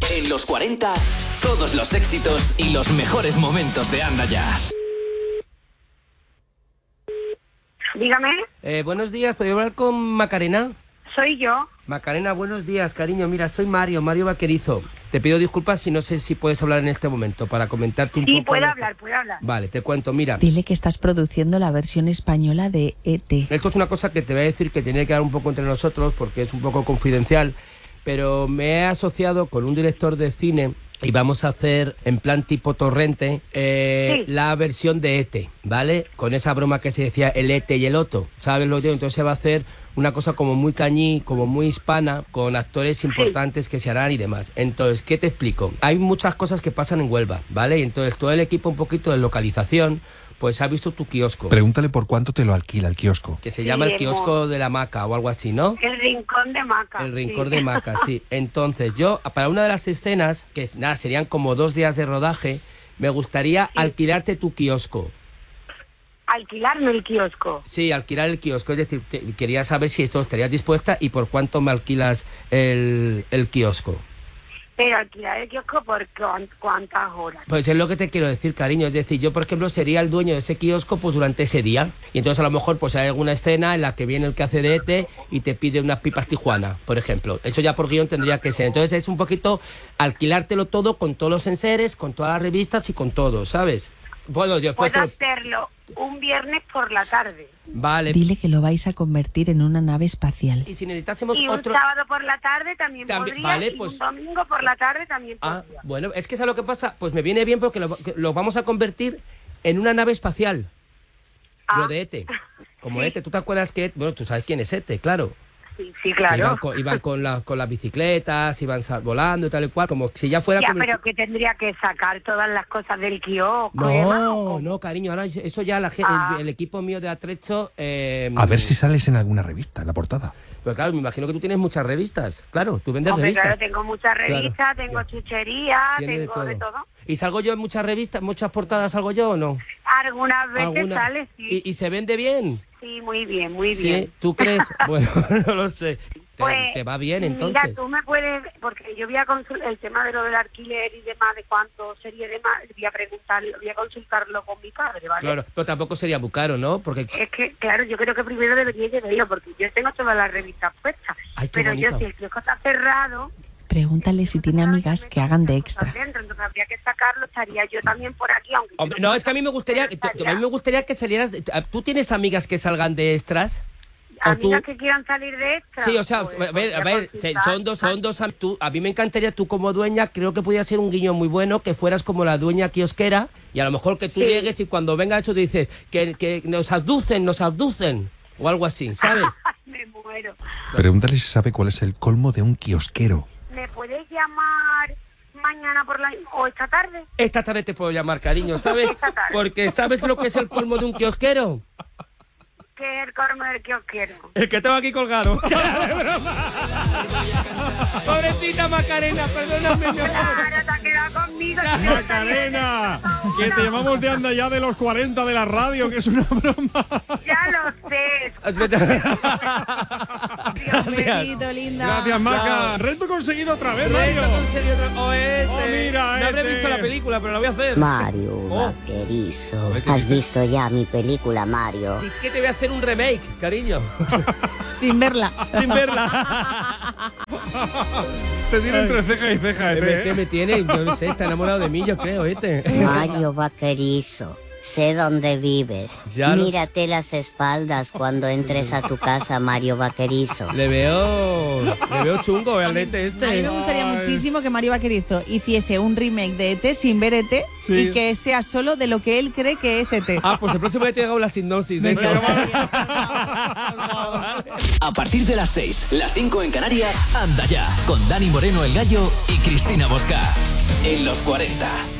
En los 40, todos los éxitos y los mejores momentos de Anda Ya. Dígame. Buenos días, ¿puedo hablar con Macarena? Soy yo. Macarena, buenos días, cariño. Mira, soy Mario Vaquerizo. Te pido disculpas si no sé si puedes hablar en este momento para comentarte un poco. Sí, puedo hablar. Vale, te cuento, mira. Dile que estás produciendo la versión española de E.T. Esto es una cosa que te voy a decir que tiene que quedar un poco entre nosotros porque es un poco confidencial, pero me he asociado con un director de cine y vamos a hacer en plan tipo Torrente la versión de E.T., ¿vale? Con esa broma que se decía el E.T. y el Otto, ¿sabes lo que digo? Entonces se va a hacer una cosa como muy cañí, como muy hispana, con actores importantes que se harán y demás. Entonces, ¿qué te explico? Hay muchas cosas que pasan en Huelva, ¿vale? Y entonces todo el equipo un poquito de localización pues ha visto tu kiosco. Pregúntale por cuánto te lo alquila el kiosco. Que se llama el kiosco de la Maca o algo así, ¿no? El Rincón de Maca. El Rincón de Maca, sí. Entonces, yo, para una de las escenas, que nada, serían como 2 días de rodaje, me gustaría alquilarte tu kiosco. ¿Alquilarme el kiosco? Sí, alquilar el kiosco. Es decir, quería saber si esto estarías dispuesta y por cuánto me alquilas el kiosco. Pero alquilar el kiosco por cuántas horas. Pues es lo que te quiero decir, cariño. Es decir, yo, por ejemplo, sería el dueño de ese kiosco pues durante ese día. Y entonces a lo mejor pues hay alguna escena en la que viene el que hace de E.T. y te pide unas pipas Tijuana, por ejemplo. Eso ya por guión tendría que ser. Entonces es un poquito alquilártelo todo con todos los enseres, con todas las revistas y con todo, ¿sabes? Bueno, yo puedo hacerlo un viernes por la tarde. Vale. Dile que lo vais a convertir en una nave espacial. Y si necesitásemos y otro... un sábado por la tarde también podría, vale, y pues... un domingo por la tarde también podría. Bueno, es que ¿sabes lo que pasa? Pues me viene bien porque lo vamos a convertir en una nave espacial. Lo de E.T. Como sí. E.T., ¿tú te acuerdas que... Bueno, tú sabes quién es E.T., claro. Sí, claro. Iban con las bicicletas, iban volando y tal y cual, como si ya fuera... Ya, pero que tendría que sacar todas las cosas del kiosco. No, cariño, ahora eso ya el equipo mío de Atrecho... A ver si sales en alguna revista, en la portada. Pero claro, me imagino que tú tienes muchas revistas, claro, tú vendes revistas. Claro, tengo muchas revistas, tengo chucherías, tengo de todo. ¿Y salgo yo en muchas revistas, muchas portadas, salgo yo o no? Algunas veces sale, sí. ¿Y se vende bien? Sí, muy bien, muy bien. ¿Sí? ¿Tú crees? Bueno, no lo sé. ¿Te va bien, entonces? Mira, tú me puedes... Porque yo voy a consultar el tema de lo del alquiler y demás, de cuánto sería demás, voy a consultarlo con mi padre, ¿vale? Claro, pero tampoco sería muy caro, ¿no? Porque... Es que, claro, yo creo que primero debería llevarlo, porque yo tengo todas las revistas puestas. Pero bonito. Yo, si el kiosco está cerrado... Pregúntale si tiene amigas que hagan de extra. Entonces habría que sacarlo, estaría yo también por aquí, aunque... Hombre, no, es que a mí me gustaría que salieras... ¿Tú tienes amigas que salgan de extras? ¿Amigas que quieran salir de extras? Sí, o sea, a ver, son dos... A mí me encantaría, tú como dueña, creo que podría ser un guiño muy bueno, que fueras como la dueña kiosquera, y a lo mejor que tú llegues y cuando venga eso dices que nos abducen, o algo así, ¿sabes? Me muero. Pregúntale si sabe cuál es el colmo de un kiosquero. ¿Me puedes llamar mañana o esta tarde? Esta tarde te puedo llamar, cariño, ¿sabes? Porque ¿sabes lo que es el colmo de un kiosquero? ¿Qué es el colmo del kiosquero? El que tengo aquí colgado. Pobrecita Macarena, perdóname, mi amor. Claro, te has quedado conmigo. Macarena, que te llamamos de Anda Ya de los 40 de la radio, que es una broma. Ya lo sé. Besito, linda. Gracias, Maca. Reto conseguido otra vez, Mario. Mira, no habré visto la película, pero la voy a hacer. Mario Vaquerizo. ¿Has visto ya mi película, Mario? Sí, que te voy a hacer un remake, cariño. Sin verla. Te tiene entre ceja y ceja, ¿Qué me tiene? Yo no sé, está enamorado de mí, yo creo, Mario Vaquerizo. Sé dónde vives. Mírate las espaldas cuando entres a tu casa, Mario Vaquerizo. Le veo chungo, realmente A mí me gustaría muchísimo que Mario Vaquerizo hiciese un remake de E.T. sin ver E.T. y que sea solo de lo que él cree que es E.T. Pues el próximo día te hago la sinopsis de eso. A partir de las 6, las 5 en Canarias, Anda Ya, con Dani Moreno el Gallo y Cristina Mosca. En los 40.